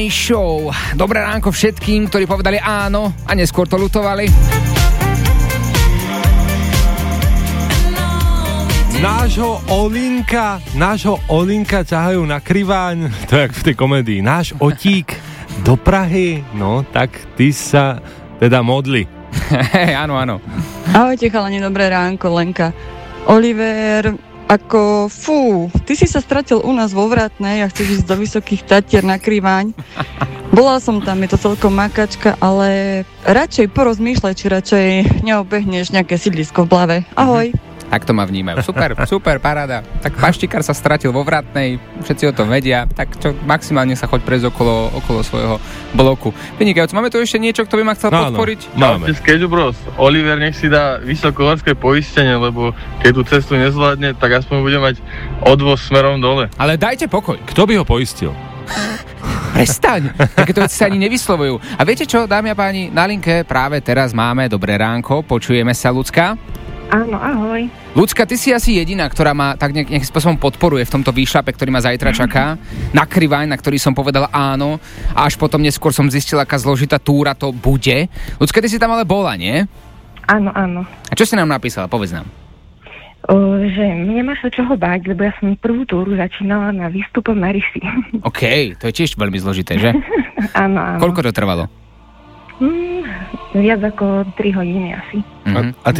Show. Dobré ránko všetkým, ktorí povedali áno a neskôr to lutovali. Nášho Olinka ťahajú na kriváň, to je jak v tej komédii. Náš otík do Prahy, no tak ty sa teda modli. Áno, áno. Ahojte chalani, dobré ránko, Lenka. Oliver, ty si sa stratil u nás vo Vratnej a chceš ísť do Vysokých Tatier na kriváň. Bola som tam, je to celkom makačka, ale radšej porozmýšľaj, či radšej neobehneš nejaké sídlisko v Blave. Ahoj. Tak to ma vnímajú. Super, paráda. Tak paštikár sa stratil vo Vratnej, všetci o tom vedia, tak čo, maximálne sa choď prejsť okolo svojho bloku. Vynikajúco, máme tu ešte niečo, kto by ma chcel podporiť? Máme. Sketch Bros. Oliver nech si dá vysokohorské poistenie, lebo keď tú cestu nezvládne, tak aspoň bude mať odvoz smerom dole. Ale dajte pokoj. Kto by ho poistil? Prestaň, takéto veci sa ani nevyslovujú. A viete čo, dámy a páni, na linke práve teraz máme dobré ránko, počujeme sa, Ľudská. Áno, ahoj. Ľudská, ty si asi jediná, ktorá ma tak nejakým spôsobom podporuje v tomto výšľape, ktorý ma zajtra čaká. Na kriváň, na ktorý som povedala áno a až potom neskôr som zistila, aká zložitá túra to bude. Ľudská, ty si tam ale bola, nie? Áno, áno. A čo si nám napísala? Povedz nám. Že nemáš sa čoho báť, lebo ja som prvú túru začínala na výstupe Marisy. OK, to je tiež veľmi zložité, že? Áno, áno. Koľko to trvalo? Viac ako 3 hodiny asi. A